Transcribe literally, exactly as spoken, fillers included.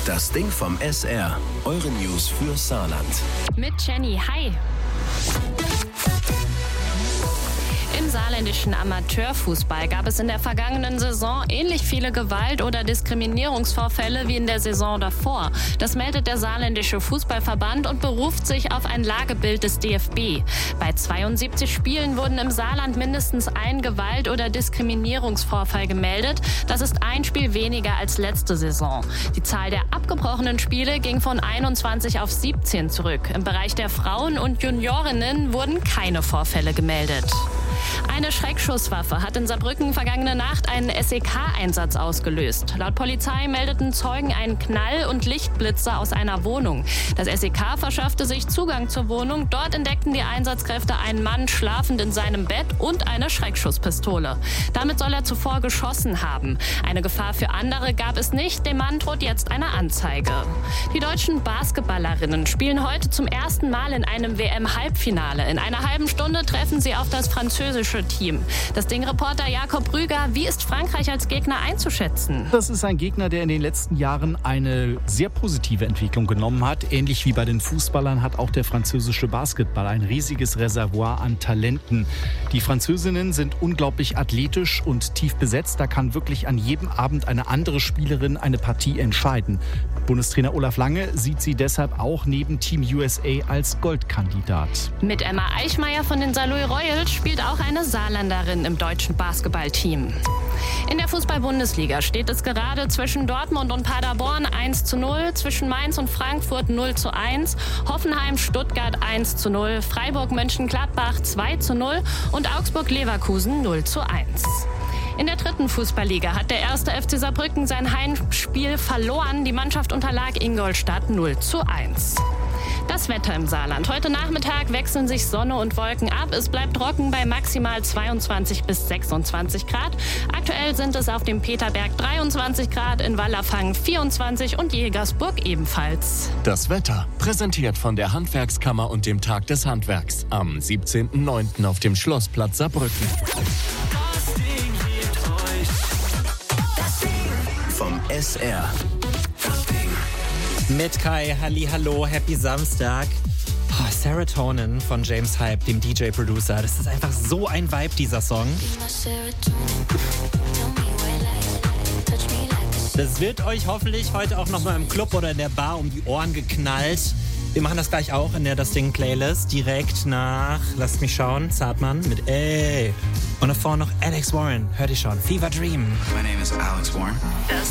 Das Ding vom S R. Eure News für Saarland. Mit Jenny. Hi. Im saarländischen Amateurfußball gab es in der vergangenen Saison ähnlich viele Gewalt- oder Diskriminierungsvorfälle wie in der Saison davor. Das meldet der saarländische Fußballverband und beruft sich auf ein Lagebild des D F B. Bei zweiundsiebzig Spielen wurden im Saarland mindestens ein Gewalt- oder Diskriminierungsvorfall gemeldet. Das ist ein Spiel weniger als letzte Saison. Die Zahl der abgebrochenen Spiele ging von einundzwanzig auf siebzehn zurück. Im Bereich der Frauen und Juniorinnen wurden keine Vorfälle gemeldet. Eine Schreckschusswaffe hat in Saarbrücken vergangene Nacht einen S E K-Einsatz ausgelöst. Laut Polizei meldeten Zeugen einen Knall und Lichtblitze aus einer Wohnung. Das S E K verschaffte sich Zugang zur Wohnung. Dort entdeckten die Einsatzkräfte einen Mann schlafend in seinem Bett und eine Schreckschusspistole. Damit soll er zuvor geschossen haben. Eine Gefahr für andere gab es nicht. Dem Mann droht jetzt eine Anzeige. Die deutschen Basketballerinnen spielen heute zum ersten Mal in einem W M-Halbfinale. In einer halben Stunde treffen sie auf das französische Team. Das Ding-Reporter Jakob Rüger, wie ist Frankreich als Gegner einzuschätzen? Das ist ein Gegner, der in den letzten Jahren eine sehr positive Entwicklung genommen hat. Ähnlich wie bei den Fußballern hat auch der französische Basketball ein riesiges Reservoir an Talenten. Die Französinnen sind unglaublich athletisch und tief besetzt. Da kann wirklich an jedem Abend eine andere Spielerin eine Partie entscheiden. Bundestrainer Olaf Lange sieht sie deshalb auch neben Team U S A als Goldkandidat. Mit Emma Eichmeier von den Saarlouis Royals spielt auch eine Saarländerin im deutschen Basketballteam. In der Fußball-Bundesliga steht es gerade zwischen Dortmund und Paderborn eins zu null, zwischen Mainz und Frankfurt null zu eins, Hoffenheim-Stuttgart eins zu null, Freiburg-Mönchengladbach zwei zu null und Augsburg-Leverkusen null zu eins. In der dritten Fußballliga hat der erste F C Saarbrücken sein Heimspiel verloren. Die Mannschaft unterlag Ingolstadt null zu eins. Das Wetter im Saarland. Heute Nachmittag wechseln sich Sonne und Wolken ab. Es bleibt trocken bei maximal zweiundzwanzig bis sechsundzwanzig Grad. Aktuell sind es auf dem Peterberg dreiundzwanzig Grad, in Wallerfangen vierundzwanzig und Jägersburg ebenfalls. Das Wetter, präsentiert von der Handwerkskammer und dem Tag des Handwerks am siebzehnten neunten auf dem Schlossplatz Saarbrücken. Das Ding gibt euch das Ding vom S R. Mit Kai, Halli, hallo, happy Samstag. Oh, Serotonin von James Hype, dem D J-Producer. Das ist einfach so ein Vibe, dieser Song. Das wird euch hoffentlich heute auch nochmal im Club oder in der Bar um die Ohren geknallt. Wir machen das gleich auch in der Das Ding-Playlist. Direkt nach, lasst mich schauen, Zartmann mit Ey. Und davor noch Alex Warren, hört ihr schon, Fever Dream. My name is Alex Warren.